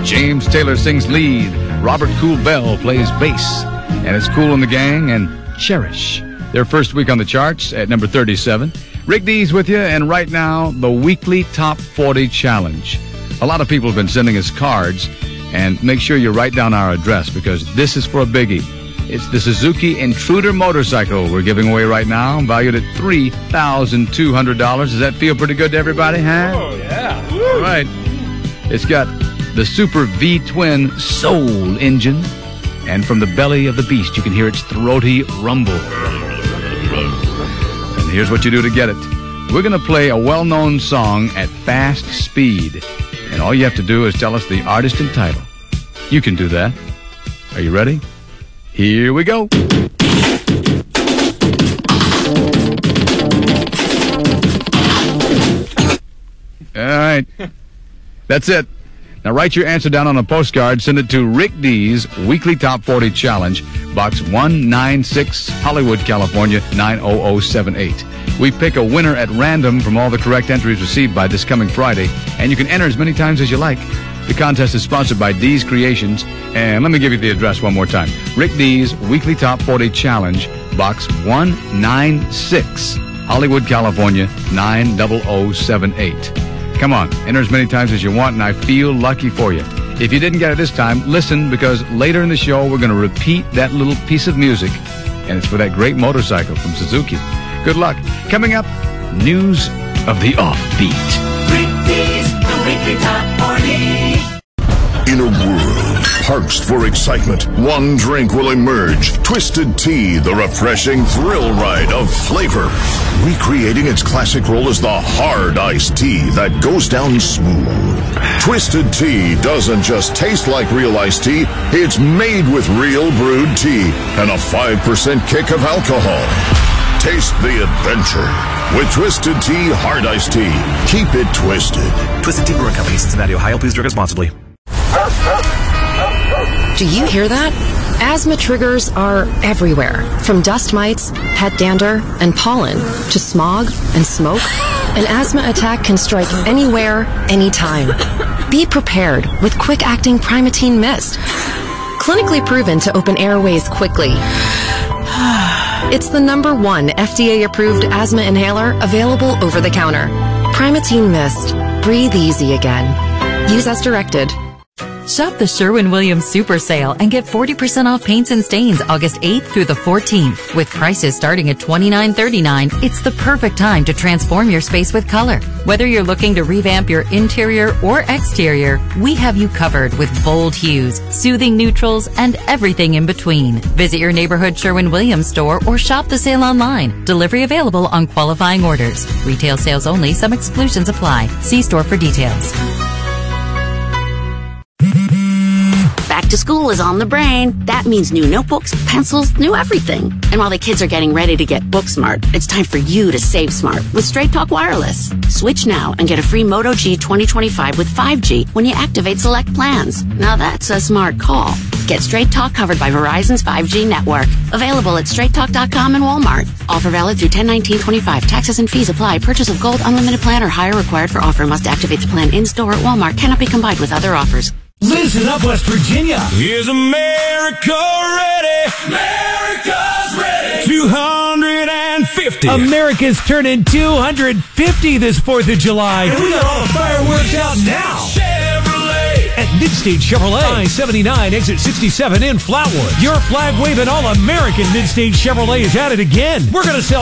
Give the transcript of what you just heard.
James Taylor sings lead. Robert Cool Bell plays bass. And it's Kool and the Gang and Cherish. Their first week on the charts at number 37. Rick Dees with you, and right now, the weekly Top 40 Challenge. A lot of people have been sending us cards, and make sure you write down our address because this is for a biggie. It's the Suzuki Intruder motorcycle we're giving away right now, valued at $3,200. Does that feel pretty good to everybody, huh? Oh, yeah. All right. It's got the Super V-Twin Soul engine, and from the belly of the beast, you can hear its throaty rumble. And here's what you do to get it. We're going to play a well-known song at fast speed, and all you have to do is tell us the artist and title. You can do that. Are you ready? Here we go. All right. That's it. Now write your answer down on a postcard. Send it to Rick Dees Weekly Top 40 Challenge, Box 196, Hollywood, California, 90078. We pick a winner at random from all the correct entries received by this coming Friday, and you can enter as many times as you like. The contest is sponsored by Dees Creations, and let me give you the address one more time. Rick Dees Weekly Top 40 Challenge, Box 196, Hollywood, California, 90078. Come on, enter as many times as you want, and I feel lucky for you. If you didn't get it this time, listen, because later in the show, we're going to repeat that little piece of music, and it's for that great motorcycle from Suzuki. Good luck. Coming up, news of the offbeat. Rick Dees, the Weekly Top 40. In a world parched for excitement, one drink will emerge. Twisted Tea, the refreshing thrill ride of flavor. Recreating its classic role as the hard iced tea that goes down smooth. Twisted Tea doesn't just taste like real iced tea, it's made with real brewed tea and a 5% kick of alcohol. Taste the adventure with Twisted Tea Hard Iced Tea. Keep it twisted. Twisted Tea Brewing Company, Cincinnati, Ohio. Please drink responsibly. Do you hear that? Asthma triggers are everywhere, from dust mites, pet dander, and pollen, to smog and smoke. An asthma attack can strike anywhere, anytime. Be prepared with quick-acting Primatene Mist. Clinically proven to open airways quickly. It's the #1 FDA-approved asthma inhaler available over the counter. Primatene Mist. Breathe easy again. Use as directed. Shop the Sherwin-Williams Super Sale and get 40% off paints and stains August 8th through the 14th. With prices starting at $29.39, it's the perfect time to transform your space with color. Whether you're looking to revamp your interior or exterior, we have you covered with bold hues, soothing neutrals, and everything in between. Visit your neighborhood Sherwin-Williams store or shop the sale online. Delivery available on qualifying orders. Retail sales only. Some exclusions apply. See store for details. Back to school is on the brain. That means new notebooks, pencils, new everything. And while the kids are getting ready to get book smart, it's time for you to save smart with Straight Talk Wireless. Switch now and get a free Moto G 2025 with 5G when you activate select plans. Now that's a smart call. Get Straight Talk covered by Verizon's 5G network. Available at straighttalk.com and Walmart. Offer valid through 10/19/25. Taxes and fees apply. Purchase of gold unlimited plan or higher required for offer. Must activate the plan in-store at Walmart. Cannot be combined with other offers. Listen up, West Virginia. Is America ready? America's ready. 250. America's turning 250 this 4th of July. And we got all the fireworks out now. Chevrolet. At Midstate Chevrolet, I-79, exit 67 in Flatwood. Your flag-waving all-American Midstate Chevrolet is at it again. We're going to sell